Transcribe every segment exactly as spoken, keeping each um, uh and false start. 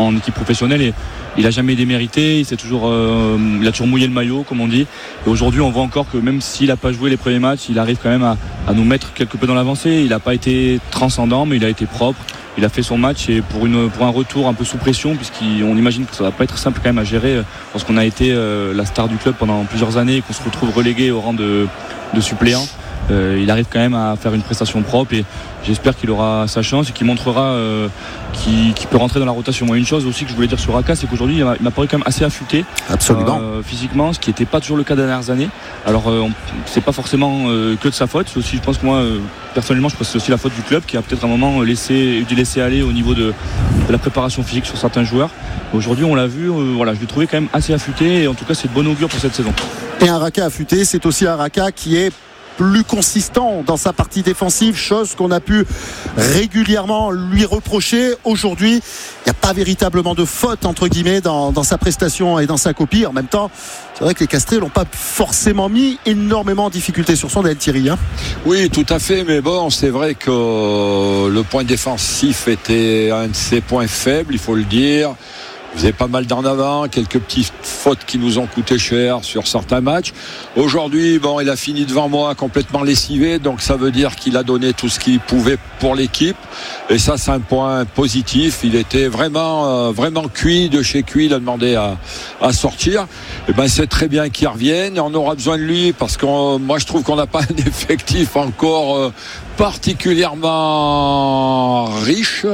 en équipe professionnelle et il a jamais démérité. Il s'est toujours, euh, il a toujours mouillé le maillot, comme on dit. Et aujourd'hui, on voit encore que même s'il n'a pas joué les premiers matchs, il arrive quand même à, à nous mettre quelque peu dans l'avancée. Il n'a pas été transcendant, mais il a été propre. Il a fait son match et pour, une, pour un retour un peu sous pression, puisqu'on imagine que ça va pas être simple quand même à gérer lorsqu'on a été euh, la star du club pendant plusieurs années et qu'on se retrouve relégué au rang de, de suppléant. Euh, il arrive quand même à faire une prestation propre et j'espère qu'il aura sa chance et qu'il montrera euh, qu'il, qu'il peut rentrer dans la rotation. Moi, une chose aussi que je voulais dire sur Raka, c'est qu'aujourd'hui il m'a, il m'a paru quand même assez affûté. Absolument. Euh, physiquement, ce qui n'était pas toujours le cas des dernières années. Alors euh, on, c'est pas forcément euh, que de sa faute, c'est aussi, je pense que moi euh, personnellement je pense que c'est aussi la faute du club qui a peut-être à un moment laissé, dû laisser aller au niveau de, de la préparation physique sur certains joueurs. Aujourd'hui on l'a vu, euh, voilà, je l'ai trouvé quand même assez affûté et en tout cas c'est de bon augure pour cette saison. Et un Raka affûté, c'est aussi un Raka qui est plus consistant dans sa partie défensive, chose qu'on a pu régulièrement lui reprocher. Aujourd'hui, il n'y a pas véritablement de faute entre guillemets dans, dans sa prestation et dans sa copie. En même temps, c'est vrai que les Castrés l'ont pas forcément mis énormément en difficulté sur son aile, Thierry. Hein oui, tout à fait, mais bon, c'est vrai que le point défensif était un de ses points faibles, il faut le dire. Vous avez pas mal d'en avant, quelques petites fautes qui nous ont coûté cher sur certains matchs. Aujourd'hui, bon, il a fini devant moi complètement lessivé, donc ça veut dire qu'il a donné tout ce qu'il pouvait pour l'équipe. Et ça, c'est un point positif. Il était vraiment, euh, vraiment cuit de chez cuit. Il a demandé à, à sortir. Et ben, c'est très bien qu'il revienne. On aura besoin de lui parce que euh, moi, je trouve qu'on n'a pas un effectif encore euh, particulièrement riche.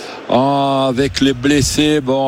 Ah, avec les blessés, bon,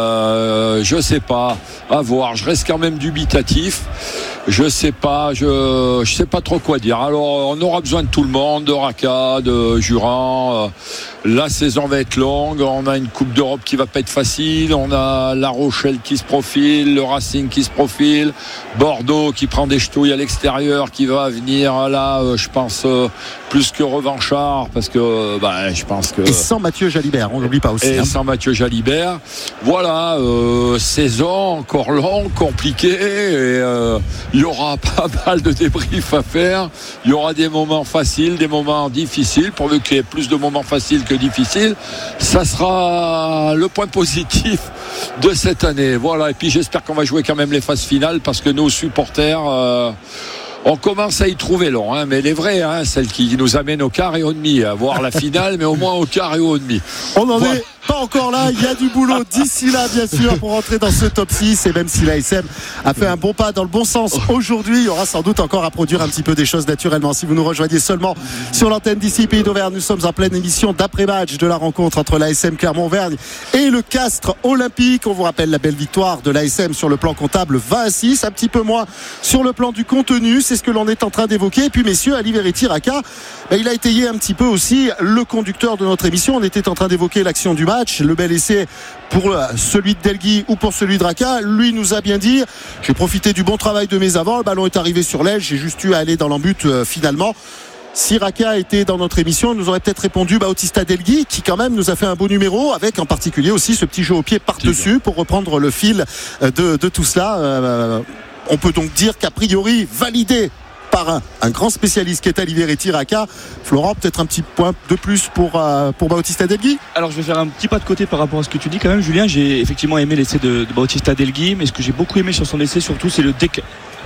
euh, je sais pas, à voir. Je reste quand même dubitatif. Je sais pas, je, je sais pas trop quoi dire. Alors, on aura besoin de tout le monde, de Raka, de Juran. La saison va être longue. On a une Coupe d'Europe qui va pas être facile. On a La Rochelle qui se profile, le Racing qui se profile, Bordeaux qui prend des ch'touilles à l'extérieur, qui va venir là, je pense, plus que revanchard, parce que, ben, je pense que. Et sans Mathieu Jalibert, on n'oublie pas aussi. Et hein. sans Mathieu Jalibert. Voilà, euh, saison encore longue, compliquée. Et euh, il y aura pas mal de débriefs à faire. Il y aura des moments faciles, des moments difficiles. Pourvu qu'il y ait plus de moments faciles que difficiles, ça sera le point positif de cette année. Voilà. Et puis j'espère qu'on va jouer quand même les phases finales parce que nos supporters. Euh, On commence à y trouver long, hein, mais les vrais, hein, celles qui nous amènent au quart et au demi, à voir la finale, mais au moins au quart et au demi. On n'en voilà. est pas encore là, il y a du boulot d'ici là, bien sûr, pour rentrer dans ce top six. Et même si l'A S M a fait un bon pas dans le bon sens aujourd'hui, il y aura sans doute encore à produire un petit peu des choses naturellement. Si vous nous rejoignez seulement sur l'antenne d'ici, Pays d'Auvergne, nous sommes en pleine émission d'après-match de la rencontre entre l'A S M Clermont-Auvergne et le Castres Olympique. On vous rappelle la belle victoire de l'A S M sur le plan comptable, vingt à six, un petit peu moins sur le plan du contenu. C'est ce que l'on est en train d'évoquer. Et puis messieurs, Ali Verity Raka, ben, il a étayé un petit peu aussi le conducteur de notre émission. On était en train d'évoquer l'action du match, le bel essai pour celui de Delgui ou pour celui de Raka. Lui nous a bien dit, j'ai profité du bon travail de mes avants, le ballon est arrivé sur l'aile, j'ai juste eu à aller dans l'embut euh, finalement. Si Raka était dans notre émission, il nous aurait peut-être répondu Bautista Delgui, qui quand même nous a fait un beau numéro, avec en particulier aussi ce petit jeu au pied par-dessus pour reprendre le fil de, de tout cela. Euh, on peut donc dire qu'a priori validé par un, un grand spécialiste qui est Ali Verity Raka. Florent, peut-être un petit point de plus pour, euh, pour Bautista Delgui. Alors je vais faire un petit pas de côté par rapport à ce que tu dis quand même, Julien. J'ai effectivement aimé l'essai de, de Bautista Delgui, mais ce que j'ai beaucoup aimé sur son essai surtout, c'est le déc.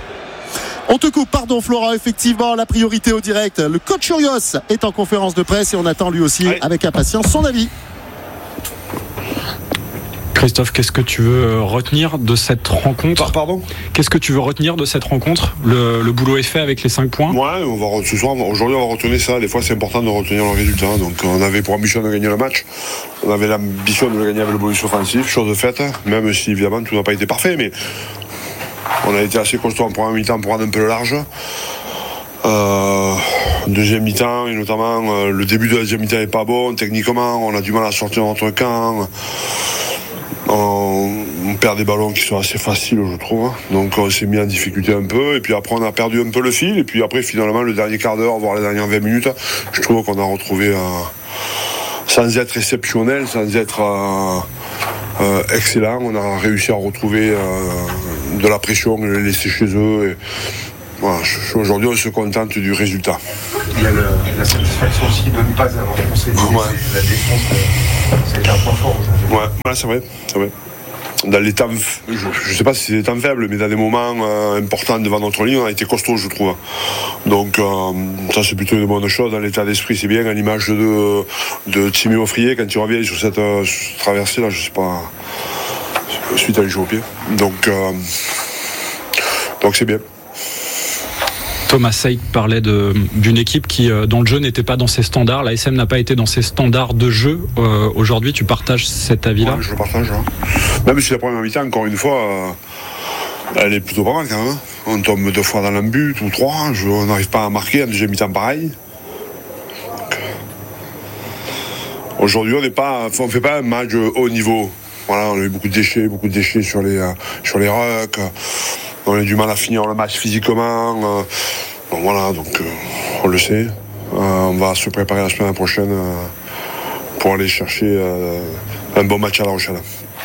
On te coupe, pardon Florent, effectivement la priorité au direct. Le coach Urios est en conférence de presse et on attend lui aussi ouais. avec impatience son avis. Christophe, qu'est-ce que tu veux retenir de cette rencontre ? Pardon ? Qu'est-ce que tu veux retenir de cette rencontre ? le, le boulot est fait avec les cinq points ? Ouais, on va, ce soir, aujourd'hui, on va retenir ça. Des fois, c'est important de retenir le résultat. Donc, on avait pour ambition de gagner le match. On avait l'ambition de le gagner avec le bonus offensif, chose faite. Même si, évidemment, tout n'a pas été parfait. Mais on a été assez costaud en première mi-temps pour prendre un peu le large. Euh, deuxième mi-temps, et notamment, euh, le début de la deuxième mi-temps n'est pas bon. Techniquement, on a du mal à sortir de notre camp. On, on perd des ballons qui sont assez faciles, je trouve. Donc on s'est mis en difficulté un peu. Et puis après, on a perdu un peu le fil. Et puis après, finalement, le dernier quart d'heure, voire les dernières vingt minutes, je trouve qu'on a retrouvé, euh, sans être exceptionnel, sans être euh, euh, excellent, on a réussi à retrouver euh, de la pression, de les laisser chez eux. Et, voilà, aujourd'hui, on se contente du résultat. Il y a le, la satisfaction aussi de ne pas avoir pensé ouais. La défense, c'est un point fort aujourd'hui. Ouais, ouais c'est vrai, c'est vrai. Dans les temps, je ne sais pas si c'est des temps faibles, mais dans des moments euh, importants devant notre ligne, on a été costaud, je trouve. Donc euh, ça c'est plutôt une bonne chose. Dans l'état d'esprit, c'est bien. À l'image de, de Timmy Offrier, quand il revient sur cette euh, traversée là, je sais pas, suite à les jouer au pied. Donc euh, donc c'est bien. Thomas Seik parlait de, d'une équipe qui, euh, dont le jeu n'était pas dans ses standards. La S M n'a pas été dans ses standards de jeu. Euh, aujourd'hui, tu partages cet avis-là ? Ouais, je le partage. Hein. Même si la première mi-temps, encore une fois, euh, elle est plutôt pas mal quand même. Hein. On tombe deux fois dans l'embut ou trois. Hein. Je, on n'arrive pas à marquer en deuxième mi-temps pareil. Donc, aujourd'hui, on n'est pas, on fait pas un match haut niveau. Voilà, on a eu beaucoup de déchets, beaucoup de déchets sur les, euh, sur les rucks. On a du mal à finir le match physiquement. Euh, bon, voilà, donc euh, on le sait. Euh, on va se préparer la semaine prochaine euh, pour aller chercher euh, un bon match à La Rochelle.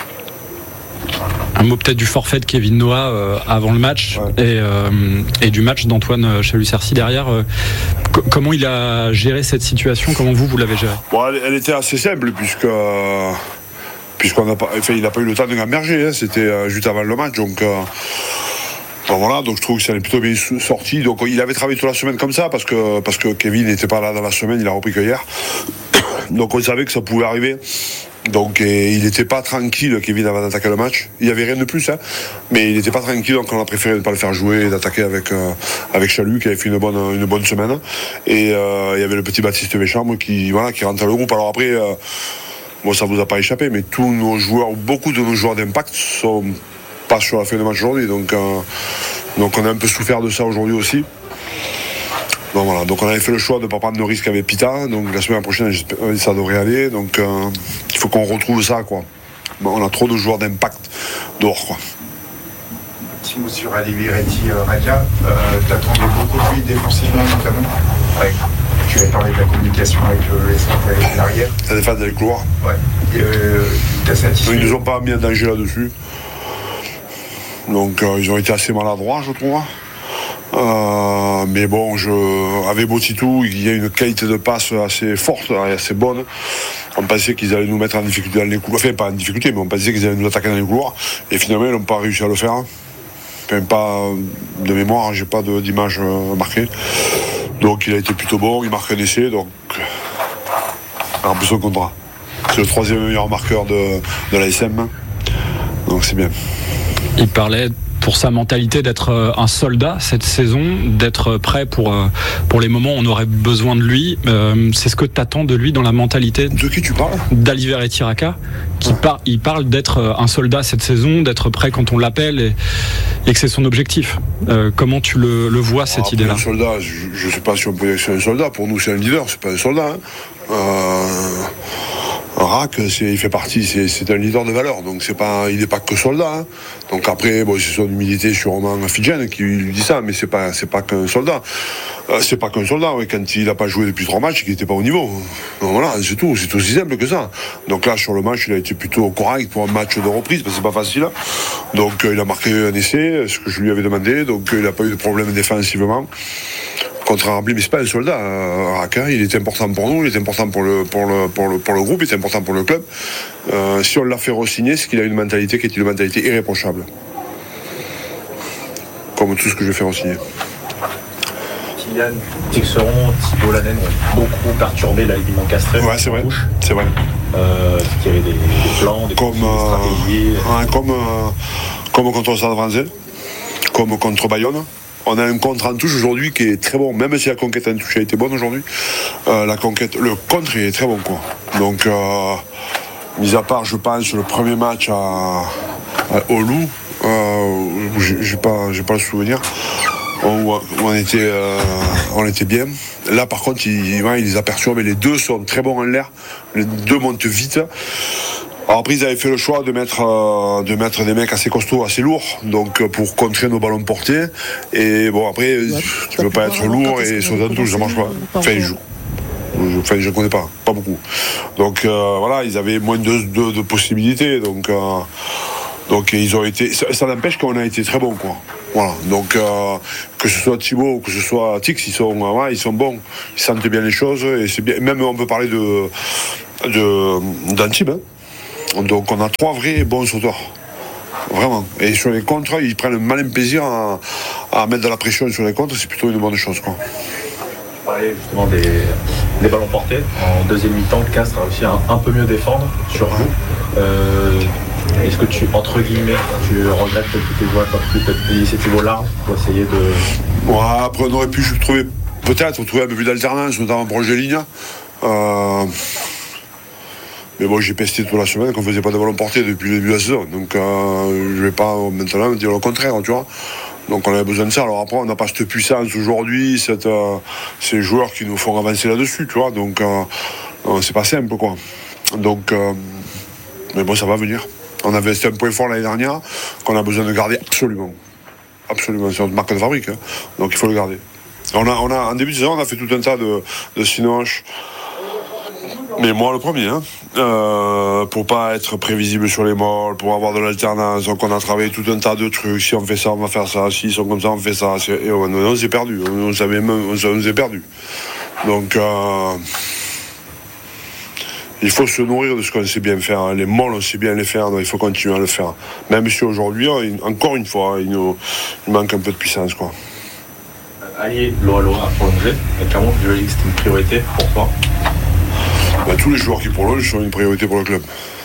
Un mot peut-être du forfait de Kevin Noah euh, avant le match ouais. et, euh, et du match d'Antoine Chalut-Cercy derrière. Euh, co- comment il a géré cette situation ? Comment vous, vous l'avez géré ? Bon, elle, elle était assez simple puisque... Euh, puisqu'on n'a pas, enfin, il n'a pas eu le temps de gamberger. Hein, c'était euh, juste avant le match, donc... Euh, Bon, voilà, donc je trouve que ça est plutôt bien sorti. Donc il avait travaillé toute la semaine comme ça parce que, parce que Kevin n'était pas là dans la semaine, il a repris que hier. Donc on savait que ça pouvait arriver. Donc et il n'était pas tranquille, Kevin, avant d'attaquer le match. Il n'y avait rien de plus, hein, mais il n'était pas tranquille, donc on a préféré ne pas le faire jouer et d'attaquer avec, euh, avec Chalut qui avait fait une bonne, une bonne semaine. Et euh, il y avait le petit Baptiste Véchambre qui, voilà, qui rentrait le groupe. Alors après, euh, bon, ça ne vous a pas échappé, mais tous nos joueurs, beaucoup de nos joueurs d'impact sont pas sur la fin de match aujourd'hui, donc, euh, donc on a un peu souffert de ça aujourd'hui aussi. Donc voilà, donc on avait fait le choix de ne pas prendre de risque avec Pita, donc la semaine prochaine ça devrait aller, donc euh, il faut qu'on retrouve ça quoi. Bon, on a trop de joueurs d'impact dehors quoi. Petit mot sur Aliviretti Radia, euh, t'attendais beaucoup de lui défensivement notamment. Ouais. Tu avais parlé de la communication avec le centre et l'arrière. La défense dans les couloirs. Ouais. Et, euh, t'as satisfait. Ils ne nous ont pas mis en danger là-dessus. Donc euh, ils ont été assez maladroits, je trouve. Euh, mais bon, je, avec Botitou, il y a une qualité de passe assez forte, assez bonne. On pensait qu'ils allaient nous mettre en difficulté dans les couloirs. Enfin, pas en difficulté, mais on pensait qu'ils allaient nous attaquer dans les couloirs. Et finalement, ils n'ont pas réussi à le faire. Enfin, pas de mémoire, j'ai pas de, d'image marquée. Donc il a été plutôt bon, il marque un essai. Donc, en plus, son contrat. C'est le troisième meilleur marqueur de, de la S M. Donc c'est bien. Il parlait pour sa mentalité d'être un soldat cette saison, d'être prêt pour, pour les moments où on aurait besoin de lui. Euh, c'est ce que tu attends de lui dans la mentalité de qui tu parles d'Aliviretti Raca, qui par, il parle d'être un soldat cette saison, d'être prêt quand on l'appelle et, et que c'est son objectif. Euh, comment tu le, le vois cette Après, idée-là ? Un soldat, je ne sais pas si on peut dire que c'est un soldat. Pour nous, c'est un leader, c'est pas un soldat. Hein. Euh... Rack, c'est, il fait partie, c'est, c'est un leader de valeur, donc c'est pas, il n'est pas que soldat. Hein. Donc après, bon, c'est son humilité sûrement fidjienne qui lui dit ça, mais c'est pas, c'est pas qu'un soldat. Euh, c'est pas qu'un soldat. Ouais, quand il n'a pas joué depuis trois matchs, qu'il n'était pas au niveau. Donc voilà, c'est tout, c'est aussi simple que ça. Donc là, sur le match, il a été plutôt correct pour un match de reprise, parce que c'est pas facile. Hein. Donc euh, il a marqué un essai, ce que je lui avais demandé, donc euh, il n'a pas eu de problème défensivement. Contre Rambly, mais c'est pas un soldat, euh, Raca, il est important pour nous, il est important pour le, pour le, pour le, pour le groupe, il est important pour le club. Euh, si on l'a fait re-signer, c'est qu'il a une mentalité qui est une mentalité irréprochable. Comme tout ce que je fais re-signer. Kylian, Tixeron, Thibault Lanen ont beaucoup perturbé l'alignement castré. Ouais, c'est vrai. C'est vrai. Euh, qu'il y avait des, des plans, des, comme, euh, stratégies. Ouais, comme, euh, comme contre le Stade Français, comme contre Bayonne. On a un contre en touche aujourd'hui qui est très bon, même si la conquête en touche a été bonne aujourd'hui. Euh, la conquête, le contre est très bon quoi. Donc, euh, mis à part, je pense, le premier match à, à, au Loup, euh, j'ai, j'ai pas, j'ai pas le souvenir. Où, où on était, euh, on était bien. Là, par contre, il, ouais, il les a perturbés. Les deux sont très bons en l'air. Les deux montent vite. Alors après, ils avaient fait le choix de mettre, euh, de mettre des mecs assez costauds, assez lourds, donc pour contrer nos ballons portés. Et bon, après, ouais, tu peux pas être lourd et sauter en touche, ça marche pas. Enfin, ils jouent. Enfin, je ne connais pas, pas beaucoup. Donc euh, voilà, ils avaient moins de, de, de possibilités. Donc, euh, donc ils ont été. Ça, ça n'empêche qu'on a été très bons, quoi. Voilà. Donc euh, que ce soit Thibault ou que ce soit Tix, ils sont, euh, ouais, ils sont bons. Ils sentent bien les choses et c'est bien. Même on peut parler de, de d'Antibes. Hein. Donc on a trois vrais bons sauteurs. Vraiment. Et sur les contres, ils prennent un malin plaisir à, à mettre de la pression sur les contres, c'est plutôt une bonne chose, quoi. Tu parlais justement des, des ballons portés. En deuxième mi-temps, Castres a réussi à un, un peu mieux défendre sur vous. Euh, est-ce que tu, entre guillemets, tu regrettes que tes joueurs n'ont pas pris peut-être l'initiative au large pour essayer de... Ouais, après on aurait pu trouver, peut-être, trouver un peu plus d'alternance, notamment pour Angelina. Euh... Mais bon, j'ai pesté toute la semaine qu'on ne faisait pas de ballon porté depuis le début de la saison. Donc euh, je ne vais pas maintenant me dire le contraire, tu vois. Donc on avait besoin de ça. Alors après, on n'a pas cette puissance aujourd'hui, cette, euh, ces joueurs qui nous font avancer là-dessus, tu vois. Donc euh, euh, c'est pas simple, quoi. Donc, euh, mais bon, ça va venir. On avait c'était un point fort l'année dernière qu'on a besoin de garder absolument. Absolument, c'est notre marque de fabrique. Hein. Donc il faut le garder. On a, on a, en début de saison, on a fait tout un tas de, de sinoches. Mais moi le premier, hein, euh, pour pas être prévisible sur les molles, pour avoir de l'alternance. Donc on a travaillé tout un tas de trucs. Si on fait ça, on va faire ça. Si ils sont comme ça, on fait ça. Et on, on s'est perdu. On, savait même, on, on s'est perdu. Donc euh, il faut se nourrir de ce qu'on sait bien faire. Les molles, on sait bien les faire. Donc il faut continuer à le faire. Même si aujourd'hui, encore une fois, il nous il manque un peu de puissance, quoi. Allier Loa Loa à prolonger. Et clairement, je dis que c'était une priorité pour toi. Ben, tous les joueurs qui prolongent sont une priorité pour le club.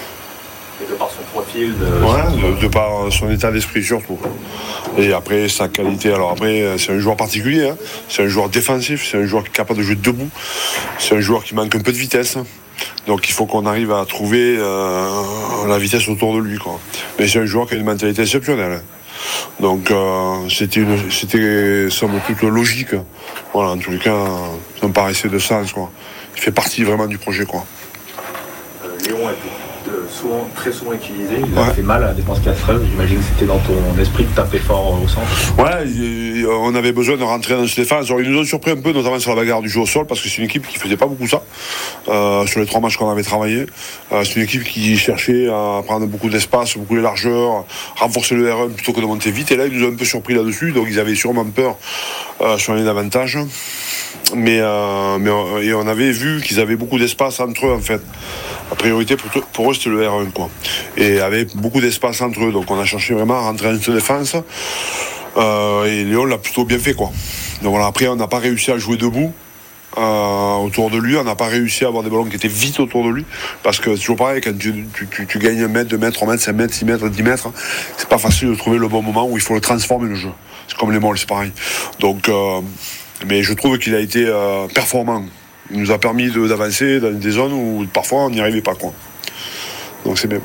Et de par son profil, de, ouais, de, de par son état d'esprit surtout. Et après sa qualité. Alors après, c'est un joueur particulier. Hein. C'est un joueur défensif. C'est un joueur qui est capable de jouer debout. C'est un joueur qui manque un peu de vitesse. Donc il faut qu'on arrive à trouver euh, la vitesse autour de lui, quoi. Mais c'est un joueur qui a une mentalité exceptionnelle. Donc euh, c'était, une, c'était somme toute logique. Voilà, en tous les cas, ça me paraissait de sens, quoi. Il fait partie vraiment du projet, quoi. Euh, Léon a été souvent, très souvent utilisé. Il a ouais. fait mal à la défense castreuse. J'imagine que c'était dans ton esprit de taper fort au centre. Ouais, on avait besoin de rentrer dans cette défense. Alors, ils nous ont surpris un peu, notamment sur la bagarre du jeu au sol, parce que c'est une équipe qui faisait pas beaucoup ça. Euh, sur les trois matchs qu'on avait travaillé, euh, c'est une équipe qui cherchait à prendre beaucoup d'espace, beaucoup de largeur, renforcer le R un plutôt que de monter vite. Et là, ils nous ont un peu surpris là-dessus. Donc, ils avaient sûrement peur euh, sur l'année d'avantage. Mais, euh, mais on, et on avait vu qu'ils avaient beaucoup d'espace entre eux, en fait. La priorité pour, pour eux, c'était le R un, quoi. Et avec beaucoup d'espace entre eux. Donc on a cherché vraiment à rentrer dans cette défense. Euh, et Léon l'a plutôt bien fait, quoi. Donc voilà, après, on n'a pas réussi à jouer debout euh, autour de lui. On n'a pas réussi à avoir des ballons qui étaient vite autour de lui. Parce que c'est toujours pareil, quand tu, tu, tu, tu gagnes un mètre, deux mètres, trois mètres, cinq mètres, six mètres, dix mètres, c'est pas facile de trouver le bon moment où il faut le transformer, le jeu. C'est comme les molles, c'est pareil. Donc, euh, mais je trouve qu'il a été euh, performant. Il nous a permis de, d'avancer dans des zones où parfois on n'y arrivait pas, quoi. Donc c'est bien.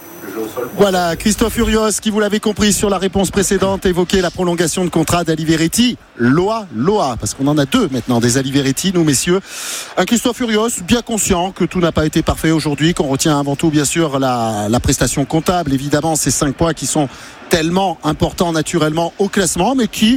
Voilà, Christophe Urios, qui, vous l'avez compris sur la réponse précédente, évoquait la prolongation de contrat d'Ali Veretti. Loa, Loa, parce qu'on en a deux maintenant, des Ali Veretti, nous messieurs. Un Christophe Urios, bien conscient que tout n'a pas été parfait aujourd'hui, qu'on retient avant tout bien sûr la, la prestation comptable, évidemment ces cinq points qui sont tellement importants naturellement au classement, mais qui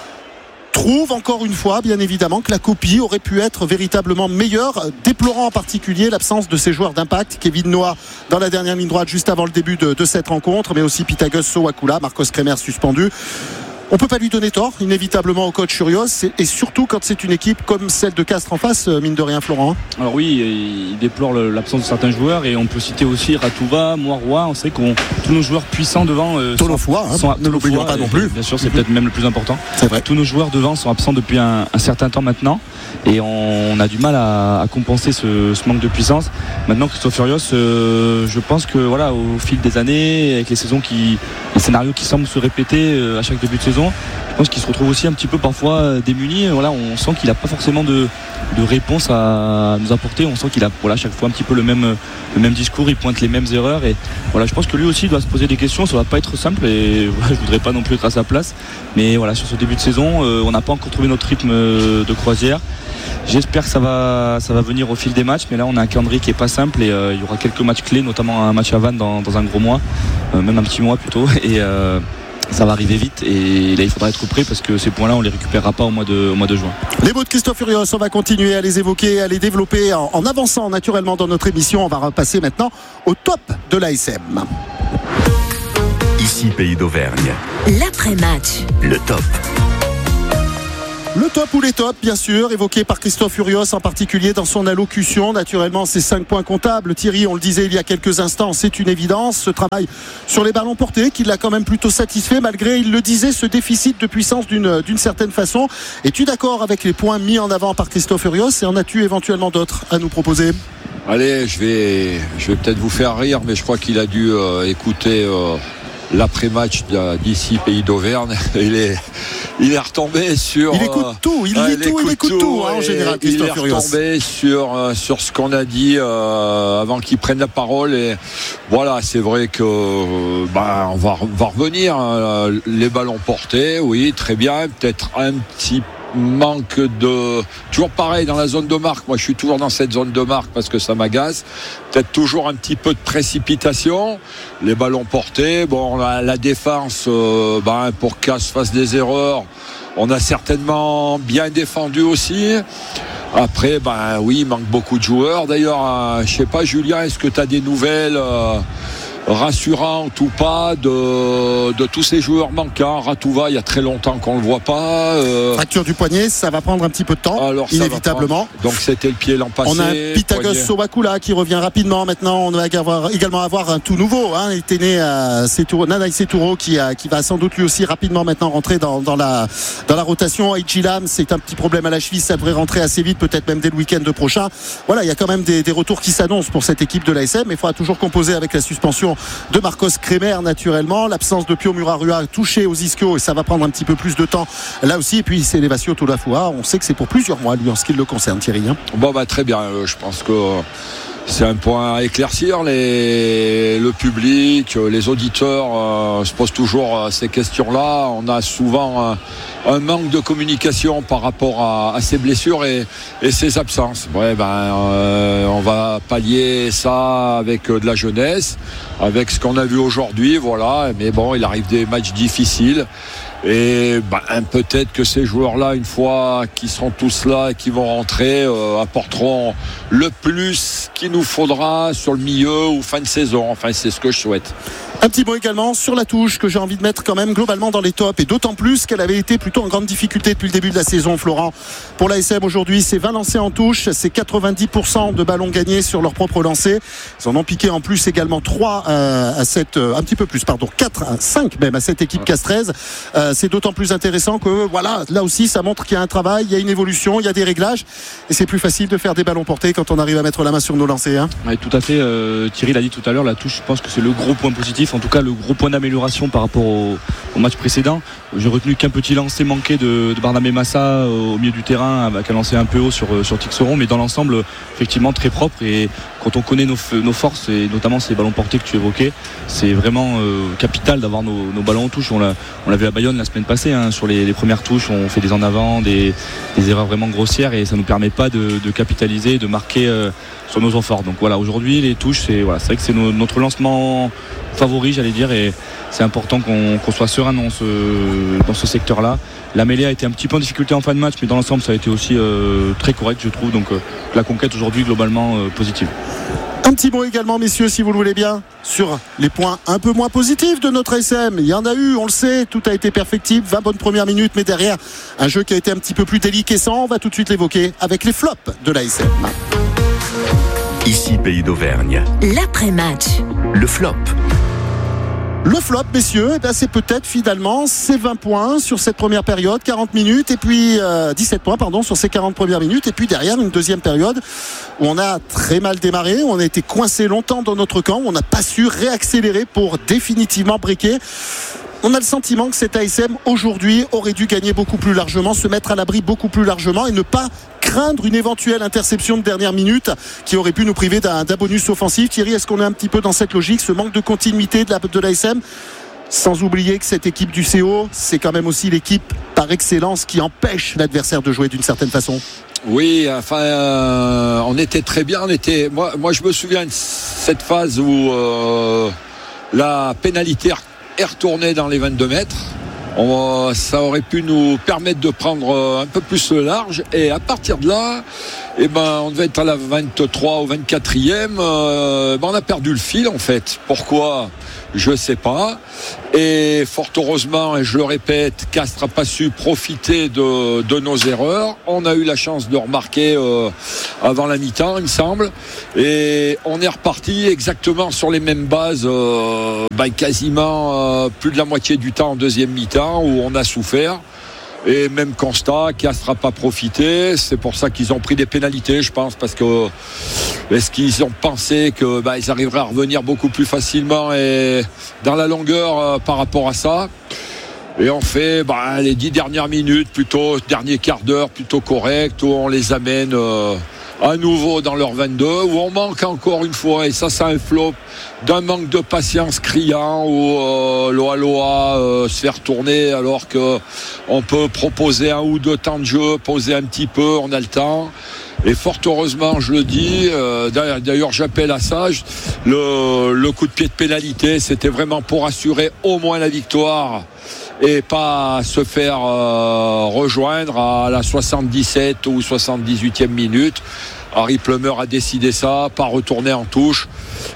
trouve encore une fois, bien évidemment, que la copie aurait pu être véritablement meilleure, déplorant en particulier l'absence de ces joueurs d'impact. Kevin Noah dans la dernière ligne droite juste avant le début de, de cette rencontre, mais aussi Pythagos Sowakula, Marcos Kremer suspendu. On ne peut pas lui donner tort, inévitablement, au coach Urios, et surtout quand c'est une équipe comme celle de Castres en face, mine de rien, Florent. Alors oui, il déplore l'absence de certains joueurs, et on peut citer aussi Ratouva, Moirois. On sait qu'on tous nos joueurs puissants devant euh, Tolofoa, hein, sont, ne l'oublions pas non plus. Bien sûr, c'est mm-hmm. peut-être même le plus important. C'est vrai. Tous nos joueurs devant sont absents depuis un, un certain temps maintenant, et on, on a du mal à, à compenser ce, ce manque de puissance. Maintenant, Christophe Urios, euh, je pense que voilà, au fil des années, avec les saisons qui, les scénarios qui semblent se répéter euh, à chaque début de saison, je pense qu'il se retrouve aussi un petit peu parfois démuni. Voilà, on sent qu'il n'a pas forcément de, de réponse à nous apporter. On sent qu'il a voilà, chaque fois un petit peu le même, le même discours, il pointe les mêmes erreurs. Et voilà, je pense que lui aussi doit se poser des questions. Ça ne va pas être simple et voilà, je ne voudrais pas non plus être à sa place. Mais voilà, sur ce début de saison, euh, on n'a pas encore trouvé notre rythme de croisière. J'espère que ça va, ça va venir au fil des matchs, mais là on a un calendrier qui n'est pas simple et euh, il y aura quelques matchs clés, notamment un match à Vannes dans, dans un gros mois, euh, même un petit mois plutôt. Et euh, ça va arriver vite et là il faudra être prêt parce que ces points là on les récupérera pas au mois de, au mois de juin. Les mots de Christophe Urios, on va continuer à les évoquer, à les développer en, en avançant naturellement dans notre émission. On va repasser maintenant au top de l'A S M. Ici Pays d'Auvergne. L'après-match. Le top. Le top ou les tops, bien sûr, évoqué par Christophe Furios en particulier dans son allocution. Naturellement, ces cinq points comptables. Thierry, on le disait il y a quelques instants, c'est une évidence. Ce travail sur les ballons portés qui l'a quand même plutôt satisfait, malgré, il le disait, ce déficit de puissance d'une, d'une certaine façon. Es-tu d'accord avec les points mis en avant par Christophe Furios et en as-tu éventuellement d'autres à nous proposer ? Allez, je vais, je vais peut-être vous faire rire, mais je crois qu'il a dû euh, écouter euh, l'après-match d'ici Pays d'Auvergne. Il est, il est retombé sur. Il écoute tout, il, euh, lit tout, il écoute tout, tout hein, en général. Il est retombé sur euh, sur ce qu'on a dit euh, avant qu'il prenne la parole. Et voilà, c'est vrai que euh, bah, on va, on va revenir. Hein, les ballons portés, oui, très bien. Peut-être un petit peu manque de toujours pareil dans la zone de marque. Moi je suis toujours dans cette zone de marque parce que ça m'agace. Peut-être toujours un petit peu de précipitation, les ballons portés, bon la, la défense euh, ben, pour qu'As fasse des erreurs, on a certainement bien défendu aussi. Après ben oui, il manque beaucoup de joueurs d'ailleurs. euh, je sais pas Julien, est-ce que tu as des nouvelles euh, rassurante ou pas de, de tous ces joueurs manquants? Ratouva, il y a très longtemps qu'on ne le voit pas. Euh... Fracture du poignet, ça va prendre un petit peu de temps, alors, inévitablement. Donc c'était le pied l'an passé. On a un Pitagos Sobakula qui revient rapidement. Maintenant, on va avoir, également avoir un tout nouveau. Hein. Il était né à Seturo, Nanaï Seturo qui, a, qui va sans doute lui aussi rapidement maintenant rentrer dans, dans, la, dans la rotation. Aichilam, c'est un petit problème à la cheville, ça devrait rentrer assez vite, peut-être même dès le week-end prochain. Voilà, il y a quand même des, des retours qui s'annoncent pour cette équipe de l'A S M, mais il faudra toujours composer avec la suspension de Marcos Kremer naturellement, l'absence de Pio Murarua touché aux ischios et ça va prendre un petit peu plus de temps là aussi. Et puis c'est Lévasio Tolafua, on sait que c'est pour plusieurs mois lui en ce qui le concerne, Thierry. Hein. Bon bah très bien, euh, je pense que c'est un point à éclaircir. Les, le public, les auditeurs euh, se posent toujours euh, ces questions-là. On a souvent euh, un manque de communication par rapport à, à ces blessures et, et ces absences. Ouais, ben, euh, on va pallier ça avec euh, de la jeunesse, avec ce qu'on a vu aujourd'hui. Voilà. Mais bon, il arrive des matchs difficiles. Et ben, peut-être que ces joueurs-là, une fois qu'ils seront tous là et qu'ils vont rentrer, euh, apporteront le plus qu'il nous faudra sur le milieu ou fin de saison. Enfin, c'est ce que je souhaite. Un petit mot également sur la touche que j'ai envie de mettre quand même globalement dans les tops, et d'autant plus qu'elle avait été plutôt en grande difficulté depuis le début de la saison, Florent. Pour l'A S M aujourd'hui, c'est vingt lancés en touche, c'est quatre-vingt-dix pour cent de ballons gagnés sur leur propre lancé. Ils en ont piqué en plus également trois euh, à cette, euh, un petit peu plus, pardon, quatre, cinq même à cette équipe Castres. Euh, c'est d'autant plus intéressant que voilà, là aussi ça montre qu'il y a un travail, il y a une évolution, il y a des réglages, et c'est plus facile de faire des ballons portés quand on arrive à mettre la main sur nos lancers. Hein. Oui, tout à fait. Euh, Thierry l'a dit tout à l'heure, la touche, je pense que c'est le gros point positif. En tout cas, le gros point d'amélioration par rapport au, au match précédent. J'ai retenu qu'un petit lancer manqué de, de Barnabé Massa au milieu du terrain, avec un lancer un peu haut sur, sur Tixeron, mais dans l'ensemble, effectivement très propre. Et quand on connaît nos, nos forces, et notamment ces ballons portés que tu évoquais, c'est vraiment euh, capital d'avoir nos, nos ballons en touche. On l'a, on l'a vu à Bayonne la semaine passée, hein, sur les, les premières touches, on fait des en avant, des, des erreurs vraiment grossières, et ça ne nous permet pas de, de capitaliser, de marquer euh, sur nos efforts. Donc voilà, aujourd'hui, les touches, c'est, voilà, c'est vrai que c'est no, notre lancement favori, j'allais dire, et c'est important qu'on, qu'on soit serein dans ce, dans ce secteur-là. La mêlée a été un petit peu en difficulté en fin de match, mais dans l'ensemble, ça a été aussi euh, très correct, je trouve. Donc euh, la conquête aujourd'hui, globalement, euh, positive. Un petit mot également, messieurs, si vous le voulez bien, sur les points un peu moins positifs de notre A S M. Il y en a eu, on le sait, tout a été perfectible, vingt bonnes premières minutes, mais derrière, un jeu qui a été un petit peu plus déliquescent. On va tout de suite l'évoquer avec les flops de l'A S M. Ici Pays d'Auvergne. L'après-match. Le flop. Le flop, messieurs, eh bien, c'est peut-être finalement ces vingt points sur cette première période, quarante minutes, et puis euh, dix-sept points pardon, sur ces quarante premières minutes, et puis derrière une deuxième période où on a très mal démarré, où on a été coincé longtemps dans notre camp, où on n'a pas su réaccélérer pour définitivement briquer. On a le sentiment que cet A S M aujourd'hui aurait dû gagner beaucoup plus largement, se mettre à l'abri beaucoup plus largement et ne pas craindre une éventuelle interception de dernière minute qui aurait pu nous priver d'un, d'un bonus offensif. Thierry, est-ce qu'on est un petit peu dans cette logique, ce manque de continuité de, la, de l'A S M, sans oublier que cette équipe du C O, c'est quand même aussi l'équipe par excellence qui empêche l'adversaire de jouer d'une certaine façon? Oui, enfin, euh, on était très bien. On était, moi, moi, je me souviens de cette phase où euh, la pénalité est retournée dans les vingt-deux mètres. On, ça aurait pu nous permettre de prendre un peu plus large, et à partir de là, et ben on devait être à la vingt-trois ou vingt-quatrième, euh, ben on a perdu le fil en fait. Pourquoi ? Je sais pas. Et fort heureusement, et je le répète, Castres n'a pas su profiter de, de nos erreurs. On a eu la chance de remarquer euh, avant la mi-temps, il me semble. Et on est reparti exactement sur les mêmes bases, euh, ben quasiment euh, plus de la moitié du temps en deuxième mi-temps, où on a souffert. Et même constat, Castres n'a pas profité. C'est pour ça qu'ils ont pris des pénalités, je pense, parce que est-ce qu'ils ont pensé que bah, ils arriveraient à revenir beaucoup plus facilement et dans la longueur euh, par rapport à ça. Et on fait bah, les dix dernières minutes, plutôt dernier quart d'heure, plutôt correct, où on les amène euh, à nouveau dans leur vingt-deux, où on manque encore une fois, et ça c'est un flop d'un manque de patience criant, où euh, l'O A L O A euh, se fait retourner alors qu'on peut proposer un ou deux temps de jeu, poser un petit peu, on a le temps. Et fort heureusement, je le dis, euh, d'ailleurs j'appelle à ça, le, le coup de pied de pénalité, c'était vraiment pour assurer au moins la victoire et pas se faire euh, rejoindre à la soixante-dix-septième ou soixante-dix-huitième minute. Harry Plummer a décidé ça, pas retourner en touche.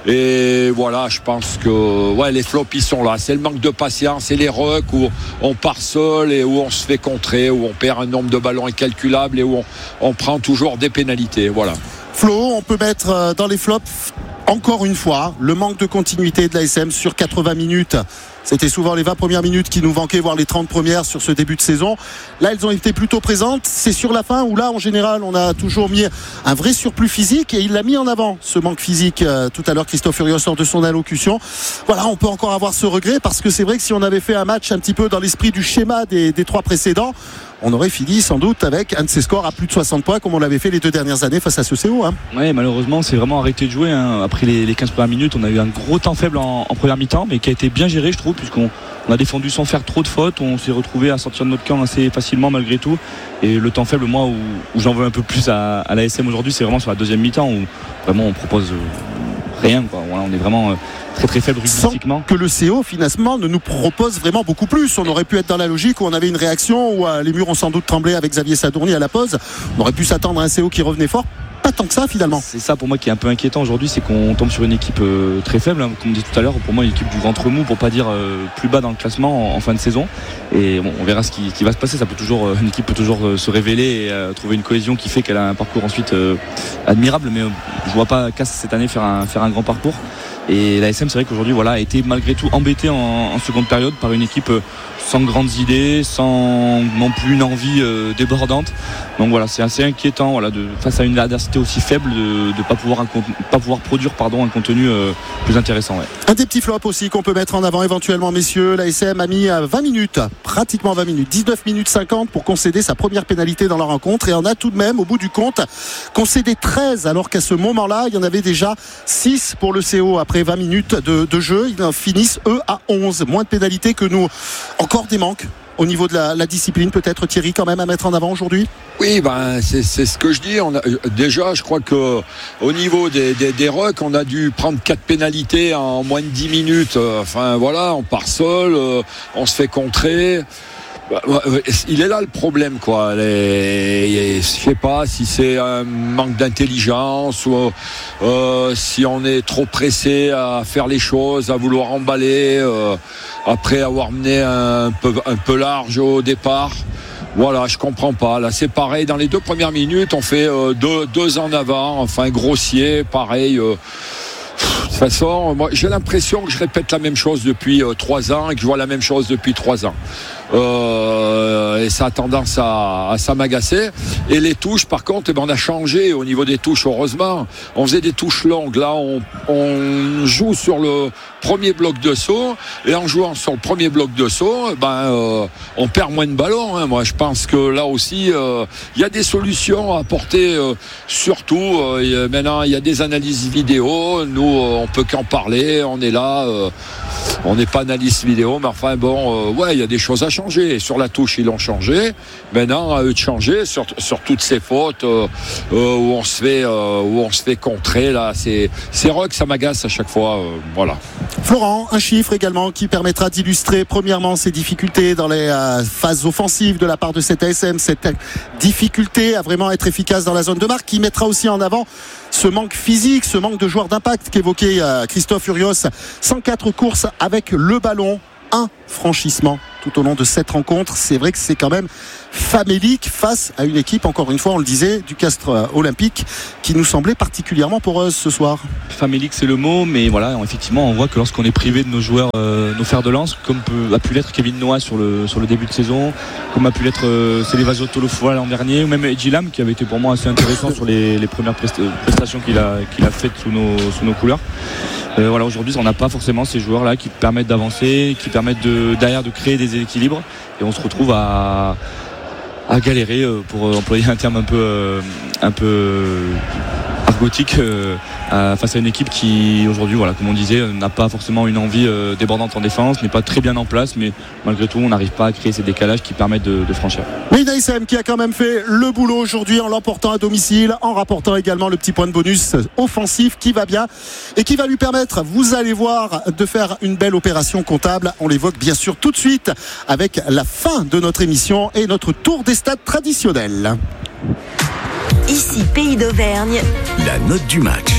Et voilà, je pense que ouais, les flops ils sont là. C'est le manque de patience, c'est les rucks où on part seul et où on se fait contrer, où on perd un nombre de ballons incalculable et où on, on prend toujours des pénalités. Voilà. Flo, on peut mettre dans les flops encore une fois le manque de continuité de l'A S M sur quatre-vingts minutes. C'était souvent les vingt premières minutes qui nous manquaient, voire les trente premières sur ce début de saison. Là, elles ont été plutôt présentes. C'est sur la fin où là, en général, on a toujours mis un vrai surplus physique et il l'a mis en avant, ce manque physique. Euh, tout à l'heure, Christophe Furios sort de son allocution. Voilà, on peut encore avoir ce regret parce que c'est vrai que si on avait fait un match un petit peu dans l'esprit du schéma des, des trois précédents, on aurait fini sans doute avec un de ces scores à plus de soixante points comme on l'avait fait les deux dernières années face à ce C O. Hein. Oui, malheureusement, c'est vraiment arrêté de jouer. Hein. Après les, les quinze premières minutes, on a eu un gros temps faible en, en première mi-temps, mais qui a été bien géré, je trouve, puisqu'on on a défendu sans faire trop de fautes. On s'est retrouvé à sortir de notre camp assez facilement malgré tout. Et le temps faible, moi, où, où j'en veux un peu plus à, à l'A S M aujourd'hui, c'est vraiment sur la deuxième mi-temps où vraiment on propose rien. Quoi. Voilà, on est vraiment très très faible rugbystiquement. Sans que le C O finalement ne nous propose vraiment beaucoup plus. On aurait pu être dans la logique où on avait une réaction où euh, les murs ont sans doute tremblé avec Xavier Sadourny à la pause. On aurait pu s'attendre à un C O qui revenait fort. Pas tant que ça finalement. C'est ça pour moi qui est un peu inquiétant aujourd'hui, c'est qu'on tombe sur une équipe euh, très faible, hein, comme on dit tout à l'heure, pour moi une équipe du ventre mou, pour pas dire euh, plus bas dans le classement en, en fin de saison. Et bon, on verra ce qui, qui va se passer. Ça peut toujours, euh, une équipe peut toujours euh, se révéler et euh, trouver une cohésion qui fait qu'elle a un parcours ensuite euh, admirable. Mais euh, je vois pas Cass cette année faire un, faire un grand parcours. Et la S M, c'est vrai qu'aujourd'hui, voilà, a été malgré tout embêté en, en seconde période par une équipe euh, sans grandes idées, sans non plus une envie euh, débordante. Donc voilà, c'est assez inquiétant, voilà, de, face à une adversité aussi faible, de ne pas pouvoir, un, pas pouvoir produire pardon, un contenu euh, plus intéressant. Ouais. Un des petits flops aussi qu'on peut mettre en avant éventuellement, messieurs. La S M a mis vingt minutes, pratiquement vingt minutes, dix-neuf minutes cinquante pour concéder sa première pénalité dans la rencontre. Et on a tout de même, au bout du compte, concédé treize, alors qu'à ce moment-là, il y en avait déjà six pour le C O après vingt minutes de, de jeu. Ils finissent, eux, à onze. Moins de pénalités que nous. Encore des manques au niveau de la, la discipline, peut-être, Thierry, quand même à mettre en avant aujourd'hui? Oui, ben c'est, c'est ce que je dis. On a, déjà, je crois que au niveau des, des, des rucks, on a dû prendre quatre pénalités en moins de dix minutes. Enfin voilà, on part seul, on se fait contrer. Il est là le problème, quoi. Les, je sais pas si c'est un manque d'intelligence ou euh, si on est trop pressé à faire les choses, à vouloir emballer euh, après avoir mené un peu, un peu large au départ. Voilà, je comprends pas. Là, c'est pareil. Dans les deux premières minutes, on fait euh, deux, deux en avant, enfin grossier, pareil. Euh, De toute façon, moi, j'ai l'impression que je répète la même chose depuis euh, trois ans et que je vois la même chose depuis trois ans. Euh, et ça a tendance à, à, à m'agacer. Et les touches, par contre, eh ben, on a changé au niveau des touches, heureusement. On faisait des touches longues. Là, on, on joue sur le premier bloc de saut. Et en jouant sur le premier bloc de saut, ben, euh, on perd moins de ballons. Hein. Moi, je pense que là aussi, il euh, y a des solutions à apporter. Euh, surtout, euh, maintenant, il y a des analyses vidéo. Nous, euh, on peut qu'en parler. On est là. Euh, on n'est pas analyste vidéo, mais enfin bon, euh, ouais, il y a des choses à changer. Sur la touche, ils l'ont changé. Maintenant, à eux de changer sur, sur toutes ces fautes euh, euh, où on se fait, euh, où on se fait contrer là. C'est, c'est vrai que ça m'agace à chaque fois. Euh, voilà. Florent, un chiffre également qui permettra d'illustrer premièrement ces difficultés dans les euh, phases offensives de la part de cet A S M, cette difficulté à vraiment être efficace dans la zone de marque, qui mettra aussi en avant ce manque physique, ce manque de joueurs d'impact qu'évoquait euh, Christophe Furios. cent quatre courses avec le ballon, un franchissement tout au long de cette rencontre. C'est vrai que c'est quand même famélique face à une équipe, encore une fois on le disait, du Castres Olympique, qui nous semblait particulièrement poreuse ce soir. Famélique, c'est le mot, mais voilà, effectivement on voit que lorsqu'on est privé de nos joueurs, euh, nos fers de lance, comme peut, a pu l'être Kevin Noah sur le, sur le début de saison, comme a pu l'être euh, Célévazo Tolofoa l'an dernier, ou même Edjilam qui avait été pour moi assez intéressant sur les, les premières prestations qu'il a, qu'il a faites sous nos, sous nos couleurs. Euh, voilà, aujourd'hui on n'a pas forcément ces joueurs là qui permettent d'avancer, qui permettent de, derrière de créer des équilibres, et on se retrouve à, à galérer, euh, pour employer un terme un peu, euh, un peu argotique, euh, à, face à une équipe qui aujourd'hui, voilà, comme on disait, n'a pas forcément une envie euh, débordante en défense, n'est pas très bien en place, mais malgré tout on n'arrive pas à créer ces décalages qui permettent de, de franchir. Mais une A S M qui a quand même fait le boulot aujourd'hui en l'emportant à domicile, en rapportant également le petit point de bonus offensif qui va bien et qui va lui permettre, vous allez voir, de faire une belle opération comptable. On l'évoque bien sûr tout de suite avec la fin de notre émission et notre tour des stades traditionnels. Ici Pays d'Auvergne, la note du match.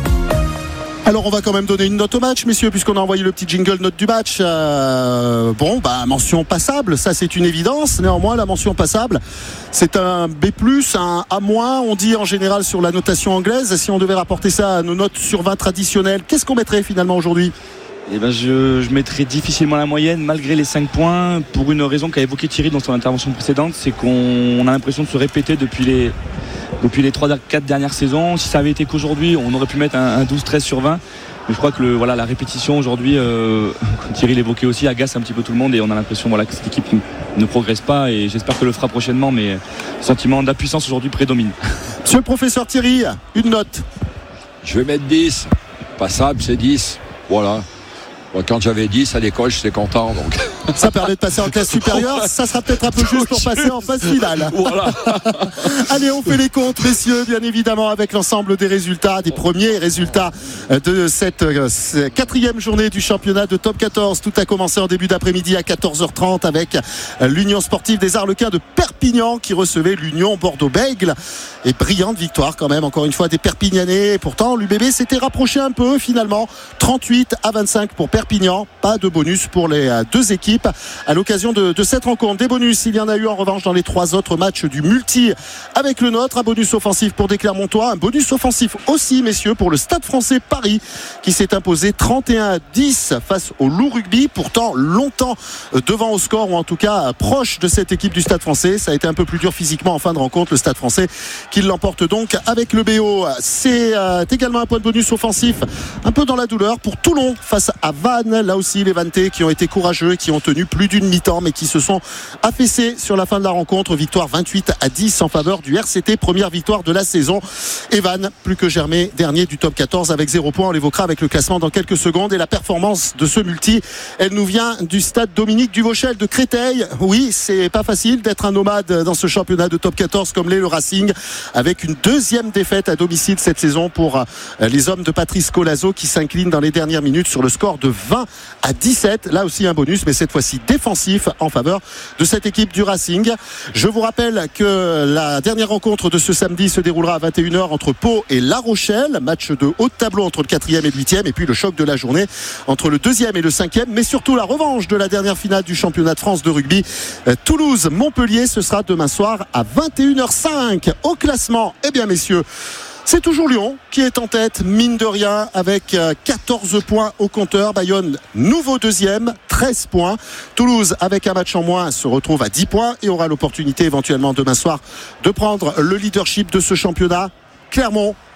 Alors on va quand même donner une note au match, messieurs, puisqu'on a envoyé le petit jingle note du match. Euh, bon, bah mention passable, ça c'est une évidence. Néanmoins, la mention passable, c'est un B plus, un A moins. On dit en général sur la notation anglaise. Si on devait rapporter ça à nos notes sur vingt traditionnelles, qu'est-ce qu'on mettrait finalement aujourd'hui ? Eh ben je, je mettrais difficilement la moyenne malgré les cinq points, pour une raison qu'a évoqué Thierry dans son intervention précédente, c'est qu'on a l'impression de se répéter depuis les, depuis les trois quatre dernières saisons. Si ça avait été qu'aujourd'hui, on aurait pu mettre un, un douze treize sur vingt, mais je crois que le, voilà, la répétition aujourd'hui, euh, Thierry l'évoquait aussi, agace un petit peu tout le monde, et on a l'impression, voilà, que cette équipe ne progresse pas, et j'espère que le fera prochainement, mais le sentiment d'impuissance aujourd'hui prédomine. Monsieur le professeur Thierry, une note. Je vais mettre dix, passable c'est dix, voilà. Quand j'avais dix à l'école, j'étais content. Donc. Ça permet de passer en classe supérieure. Ça sera peut-être un peu juste pour passer en phase finale. Voilà. Allez, on fait les comptes, messieurs, bien évidemment, avec l'ensemble des résultats, des premiers résultats de cette quatrième journée du championnat de top quatorze. Tout a commencé en début d'après-midi à quatorze heures trente avec l'Union sportive des Arlequins de Perpignan qui recevait l'Union Bordeaux-Bègles. Et brillante victoire quand même, encore une fois, des Perpignanais. Et pourtant, l'U B B s'était rapproché un peu finalement. trente-huit à vingt-cinq pour Perpignan. Pas de bonus pour les deux équipes à l'occasion de, de cette rencontre. Des bonus, il y en a eu en revanche dans les trois autres matchs du multi avec le nôtre. Un bonus offensif pour des Clermontois. Un bonus offensif aussi, messieurs, pour le Stade Français Paris qui s'est imposé trente et un à dix face au Loup Rugby. Pourtant, longtemps devant au score, ou en tout cas proche de cette équipe du Stade Français. Ça a été un peu plus dur physiquement en fin de rencontre. Le Stade Français qui l'emporte donc avec le B O. C'est euh, également un point de bonus offensif un peu dans la douleur pour Toulon face à Vannes. Là aussi, les Vannetais qui ont été courageux, qui ont tenu plus d'une mi-temps, mais qui se sont affaissés sur la fin de la rencontre. Victoire vingt-huit à dix en faveur du R C T. Première victoire de la saison. Et Vannes, plus que germé, dernier du top quatorze avec zéro point. On l'évoquera avec le classement dans quelques secondes. Et la performance de ce multi, elle nous vient du stade Dominique Duvauchel de Créteil. Oui, c'est pas facile d'être un nomade dans ce championnat de top quatorze comme l'est le Racing, avec une deuxième défaite à domicile cette saison pour les hommes de Patrice Colazo qui s'inclinent dans les dernières minutes sur le score de vingt à dix-sept. Là aussi un bonus, mais cette fois-ci défensif en faveur de cette équipe du Racing. Je vous rappelle que la dernière rencontre de ce samedi se déroulera à vingt et une heures entre Pau et La Rochelle. Match de haut de tableau entre le quatrième et le huitième, et puis le choc de la journée entre le deuxième et le cinquième, mais surtout la revanche de la dernière finale du championnat de France de rugby. Toulouse-Montpellier, ce sera demain soir à vingt et une heures cinq. Au classement, eh bien messieurs, c'est toujours Lyon qui est en tête, mine de rien, avec quatorze points au compteur. Bayonne, nouveau deuxième, treize points. Toulouse, avec un match en moins, se retrouve à dix points et aura l'opportunité éventuellement demain soir de prendre le leadership de ce championnat. Clermont,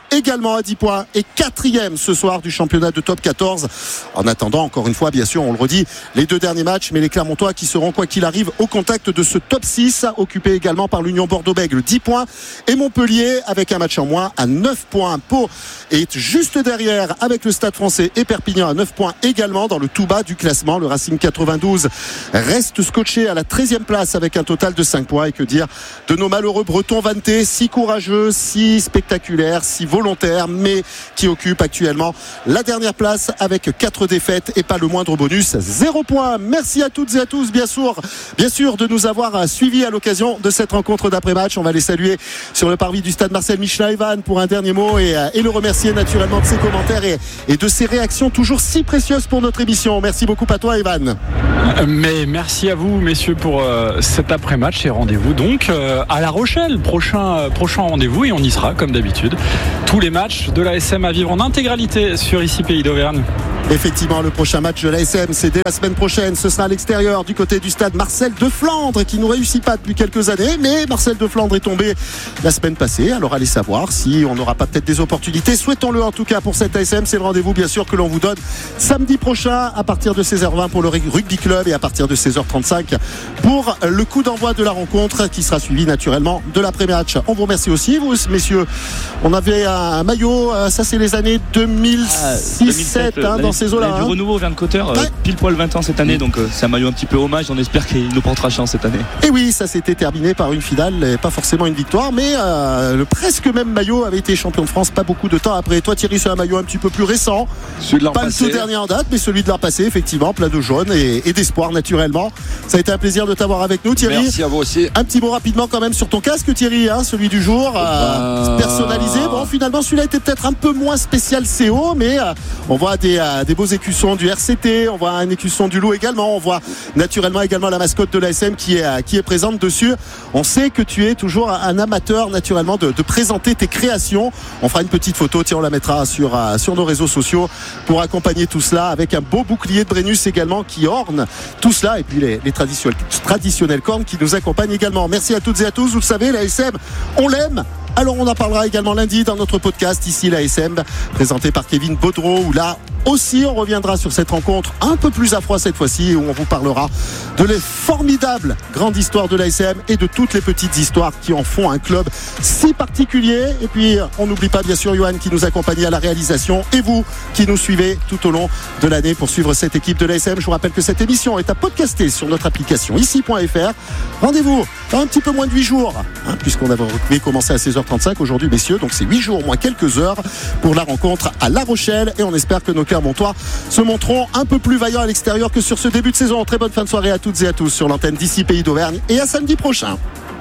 également à dix points et quatrième ce soir du championnat de top quatorze. En attendant, encore une fois, bien sûr, on le redit, les deux derniers matchs, mais les Clermontois qui seront, quoi qu'il arrive, au contact de ce top six, occupé également par l'Union Bordeaux-Bègles, dix points, et Montpellier avec un match en moins à neuf points. Pau est juste derrière avec le Stade Français et Perpignan à neuf points également dans le tout bas du classement. Le Racing quatre-vingt-douze reste scotché à la treizième place avec un total de cinq points. Et que dire de nos malheureux Bretons vantés, si courageux, si spectaculaires, si volontaires, mais qui occupent actuellement la dernière place avec quatre défaites et pas le moindre bonus, zéro point. Merci à toutes et à tous, bien sûr, bien sûr de nous avoir suivis à l'occasion de cette rencontre d'après-match. On va les saluer sur le parvis du stade Marcel Michelin, Evan, pour un dernier mot et, et le remercier naturellement de ses commentaires et, et de ses réactions toujours si précieuses pour notre émission. Merci beaucoup à toi, Evan. Mais merci à vous, messieurs, pour euh, cet après-match et rendez-vous donc euh, à La Rochelle. Prochain, euh, prochain rendez-vous et on y sera comme d'habitude. Tous les matchs de l'A S M à vivre en intégralité sur Ici Pays d'Auvergne. Effectivement, le prochain match de l'A S M, c'est dès la semaine prochaine. Ce sera à l'extérieur du côté du stade Marcel de Flandre, qui ne réussit pas depuis quelques années. Mais Marcel de Flandre est tombé la semaine passée. Alors allez savoir si on n'aura pas peut-être des opportunités. Souhaitons-le en tout cas pour cette A S M. C'est le rendez-vous bien sûr que l'on vous donne samedi prochain à partir de seize heures vingt pour le rugby club et à partir de seize heures trente-cinq pour le coup d'envoi de la rencontre qui sera suivi naturellement de l'après-match. On vous remercie aussi, vous messieurs. On avait un maillot, ça c'est les années deux mille six deux mille sept hein, dans ces eaux-là. Du renouveau Verne Cotter, ouais. euh, pile poil vingt ans cette année, donc euh, c'est un maillot un petit peu hommage. On espère qu'il nous portera chance cette année. Et oui, ça s'était terminé par une finale, et pas forcément une victoire, mais euh, le presque même maillot avait été champion de France pas beaucoup de temps après. Toi Thierry, c'est un maillot un petit peu plus récent, celui de l'an pas passé. Le tout dernier en date, mais celui de l'an passé, effectivement, plein de jaune et, et d'espoir naturellement. Ça a été un plaisir de t'avoir avec nous, Thierry. Merci à vous aussi. Un petit mot rapidement quand même sur ton casque, Thierry, hein, celui du jour, euh, bah... personnalisé. Bon, finalement, celui-là était peut-être un peu moins spécial C O, mais euh, on voit des, euh, des beaux écussons du R C T, on voit un écusson du Loup également, on voit naturellement également la mascotte de l'A S M qui est, euh, qui est présente dessus. On sait que tu es toujours un amateur naturellement de, de présenter tes créations. On fera une petite photo, tiens, on la mettra sur, euh, sur nos réseaux sociaux pour accompagner tout cela avec un beau bouclier de Brennus également qui orne tout cela et puis les, les traditionnels, traditionnels cornes qui nous accompagnent également. Merci à toutes et à tous. Vous le savez, l'A S M, on l'aime. Alors on en parlera également lundi dans notre podcast ici l'A S M présenté par Kevin Baudreau où là aussi on reviendra sur cette rencontre un peu plus à froid cette fois-ci où on vous parlera de les formidables grandes histoires de l'A S M et de toutes les petites histoires qui en font un club si particulier. Et puis on n'oublie pas bien sûr Johan qui nous accompagne à la réalisation et vous qui nous suivez tout au long de l'année pour suivre cette équipe de l'A S M. Je vous rappelle que cette émission est à podcaster sur notre application ici point f r. Rendez-vous dans un petit peu moins de huit jours hein, puisqu'on avait commencé à seize heures trente-cinq aujourd'hui messieurs, donc c'est huit jours moins quelques heures pour la rencontre à La Rochelle et on espère que nos Clermontois se montreront un peu plus vaillants à l'extérieur que sur ce début de saison. Très bonne fin de soirée à toutes et à tous sur l'antenne d'Ici Pays d'Auvergne et à samedi prochain.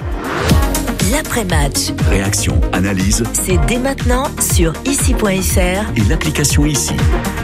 L'après-match. Réaction, analyse. C'est dès maintenant sur ici point f r et l'application Ici.